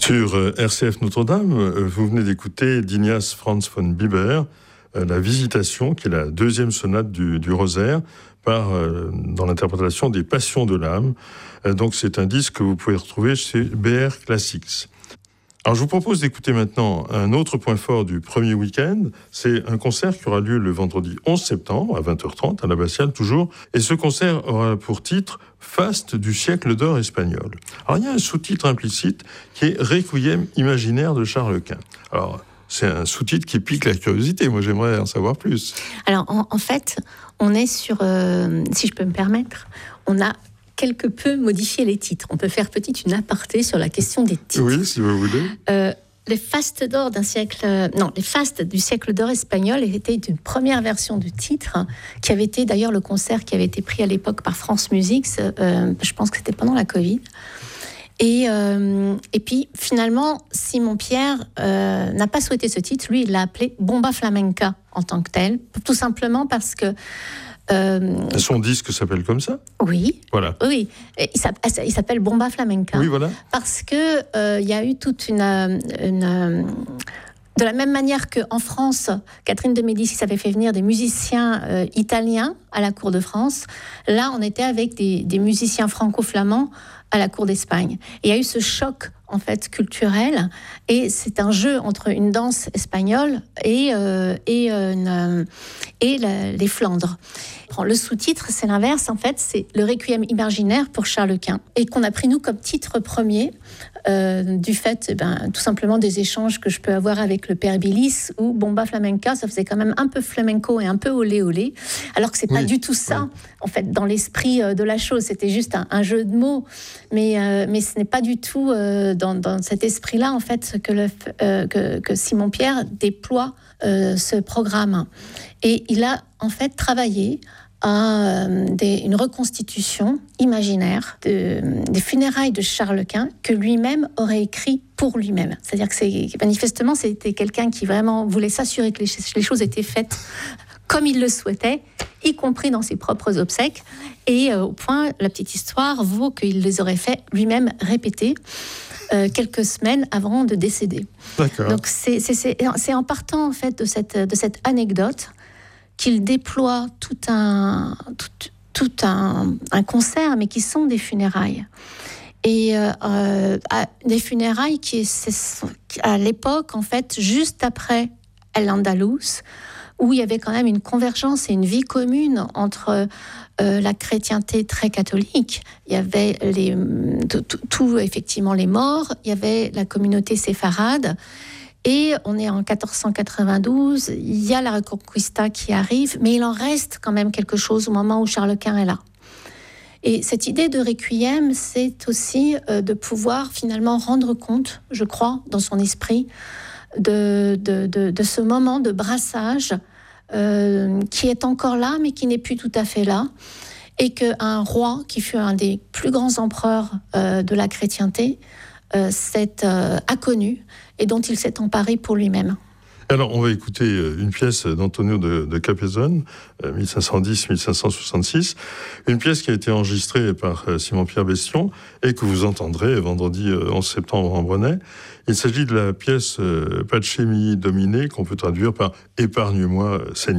Sur RCF Notre-Dame, vous venez d'écouter d'Ignaz Franz von Bieber, la Visitation, qui est la deuxième sonate du Rosaire, dans l'interprétation des Passions de l'âme. Donc c'est un disque que vous pouvez retrouver chez BR Classics. Alors je vous propose d'écouter maintenant un autre point fort du premier week-end. C'est un concert qui aura lieu le vendredi 11 septembre à 20h30 à l'Abbatiale toujours. Et ce concert aura pour titre « Faste du siècle d'or espagnol ». Alors il y a un sous-titre implicite qui est « Requiem imaginaire de Charles Quint ». Alors c'est un sous-titre qui pique la curiosité. Moi j'aimerais en savoir plus. Alors en fait, on est sur, si je peux me permettre, on a quelque peu modifier les titres. On peut faire petite une aparté sur la question des titres. Oui, si vous voulez. Les fastes d'or les fastes du siècle d'or espagnol étaient une première version du titre qui avait été d'ailleurs le concert qui avait été pris à l'époque par France Musique. Je pense que c'était pendant la Covid. Et puis finalement, Simon Pierre n'a pas souhaité ce titre. Lui, il l'a appelé Bomba Flamenca en tant que tel, tout simplement parce que son disque s'appelle comme ça ? Oui. Voilà. Oui. Il s'appelle Bomba Flamenca. Oui, voilà. Parce que il y a eu toute une de la même manière qu'en France, Catherine de Médicis avait fait venir des musiciens italiens à la cour de France. Là, on était avec des musiciens franco-flamands à la cour d'Espagne. Et il y a eu ce choc en fait culturel, et c'est un jeu entre une danse espagnole et les Flandres. Le sous-titre, c'est l'inverse, en fait, c'est le Requiem imaginaire pour Charles Quint, et qu'on a pris nous comme titre premier du fait, tout simplement des échanges que je peux avoir avec le père Bilis, où Bomba Flamenca, ça faisait quand même un peu flamenco et un peu olé olé, alors que c'est pas du tout ça, en fait, dans l'esprit de la chose. C'était juste un jeu de mots, mais ce n'est pas du tout dans cet esprit-là, en fait, que Simon Pierre déploie ce programme. Et il a, en fait, travaillé à une reconstitution imaginaire des funérailles de Charles Quint que lui-même aurait écrit pour lui-même. C'est-à-dire que manifestement, c'était quelqu'un qui vraiment voulait s'assurer que les choses étaient faites comme il le souhaitait, y compris dans ses propres obsèques. Et au point, la petite histoire vaut qu'il les aurait fait lui-même répéter quelques semaines avant de décéder. D'accord. Donc c'est en partant en fait de cette anecdote qu'il déploie tout un concert, mais qui sont des funérailles. Et des funérailles qui, à l'époque, en fait, juste après El-Andalus, où il y avait quand même une convergence et une vie commune entre la chrétienté très catholique. Il y avait effectivement les morts, il y avait la communauté séfarade, et on est en 1492, il y a la Reconquista qui arrive, mais il en reste quand même quelque chose au moment où Charles Quint est là. Et cette idée de requiem, c'est aussi de pouvoir finalement rendre compte, je crois, dans son esprit, de ce moment de brassage qui est encore là, mais qui n'est plus tout à fait là. Et qu'un roi, qui fut un des plus grands empereurs de la chrétienté, a connu et dont il s'est emparé pour lui-même. Alors, on va écouter une pièce d'Antonio de Capezon, 1510-1566, une pièce qui a été enregistrée par Simon-Pierre Bestion et que vous entendrez vendredi 11 septembre en Brenay. Il s'agit de la pièce Pace mihi Domine, qu'on peut traduire par « Épargne-moi, Seigneur ».